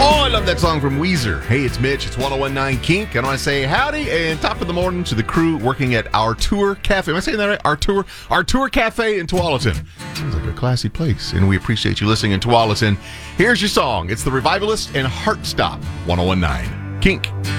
Oh, I love that song from Weezer. Hey, it's Mitch. It's 1019 Kink. And I want to say howdy and top of the morning to the crew working at Artur Cafe. Am I saying that right? Artur Cafe in Tualatin. Sounds like a classy place. And we appreciate you listening in Tualatin. Here's your song. It's The Revivalist and Heartstop 1019 Kink.